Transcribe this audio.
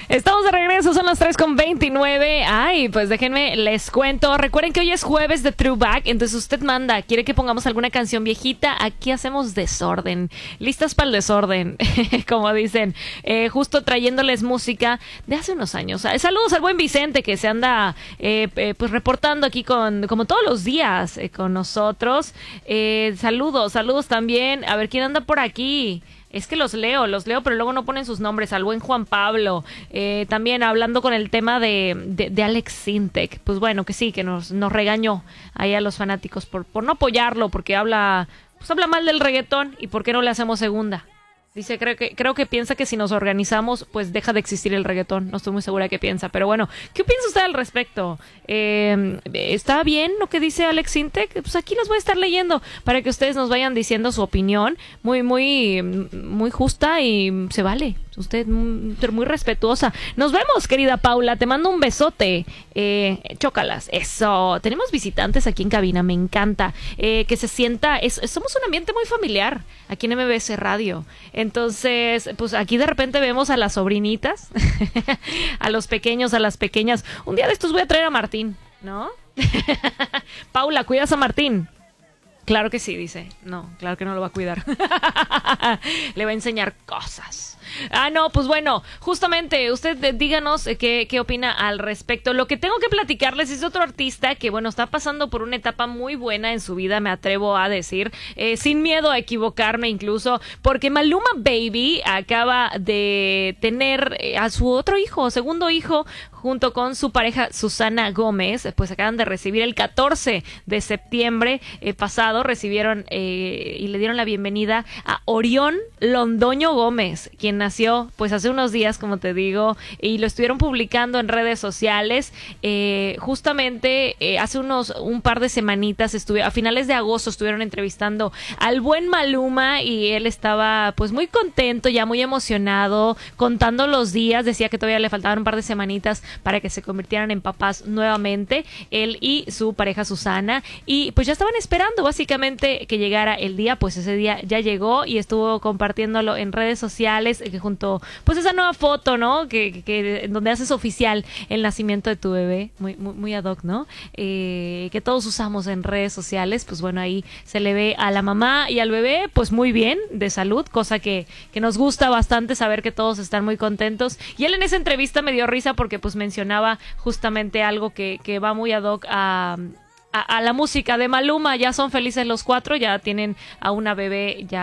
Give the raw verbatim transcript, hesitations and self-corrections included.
Estamos de regreso, son las tres con veintinueve. Ay, pues déjenme, les cuento. Recuerden que hoy es jueves de Throwback, entonces usted manda, quiere que pongamos alguna canción viejita. Aquí hacemos desorden, listas para el desorden, como dicen. Eh, justo trayéndoles música de hace unos años. Saludos al buen Vicente, que se anda eh, eh, pues reportando aquí con, como todos los días, eh, con nosotros. Eh, saludos, saludos también. A ver, ¿quién anda por aquí? Es que los leo, los leo, pero luego no ponen sus nombres. Al buen Juan Pablo, eh, también hablando con el tema de, de, de Alex Sintek. Pues bueno, que sí, que nos, nos regañó ahí a los fanáticos por, por no apoyarlo, porque habla, pues habla mal del reggaetón y por qué no le hacemos segunda. Dice, creo que, creo que piensa que si nos organizamos, pues deja de existir el reggaetón. No estoy muy segura de qué piensa, pero bueno, ¿qué piensa usted al respecto? Eh, ¿Está bien lo que dice Alex Sintek? Pues aquí los voy a estar leyendo para que ustedes nos vayan diciendo su opinión. Muy, muy, muy justa y se vale. Usted muy respetuosa. Nos vemos, querida Paula. Te mando un besote. Eh, chócalas. Eso. Tenemos visitantes aquí en cabina. Me encanta. Eh, que se sienta... Es, somos un ambiente muy familiar aquí en M B S Radio. Entonces, pues aquí de repente vemos a las sobrinitas, a los pequeños, a las pequeñas. Un día de estos voy a traer a Martín, ¿no? Paula, ¿cuidas a Martín? Claro que sí, dice. No, claro que no lo va a cuidar. Le va a enseñar cosas. Ah, no, pues bueno, justamente usted eh, díganos eh, qué, qué opina al respecto. Lo que tengo que platicarles es de otro artista que, bueno, está pasando por una etapa muy buena en su vida, me atrevo a decir, eh, sin miedo a equivocarme incluso, porque Maluma Baby acaba de tener eh, a su otro hijo, segundo hijo, junto con su pareja Susana Gómez. Pues acaban de recibir el catorce de septiembre eh, pasado, recibieron eh, y le dieron la bienvenida a Orión Londoño Gómez, quien nació pues hace unos días, como te digo, y lo estuvieron publicando en redes sociales. Eh, justamente eh, hace unos un par de semanitas, estuve, a finales de agosto, estuvieron entrevistando al buen Maluma y él estaba pues muy contento, ya muy emocionado, contando los días. Decía que todavía le faltaban un par de semanitas para que se convirtieran en papás nuevamente, él y su pareja Susana, y pues ya estaban esperando básicamente que llegara el día. Pues ese día ya llegó y estuvo compartiéndolo en redes sociales, que junto pues esa nueva foto, ¿no? Que, que, que donde haces oficial el nacimiento de tu bebé, muy, muy, muy ad hoc, ¿no? Eh, que todos usamos en redes sociales. Pues bueno, ahí se le ve a la mamá y al bebé pues muy bien, de salud, cosa que, que nos gusta bastante saber que todos están muy contentos. Y él en esa entrevista me dio risa porque pues mencionaba justamente algo que, que va muy ad hoc a... A, a la música de Maluma. Ya son felices los cuatro, ya tienen a una bebé ya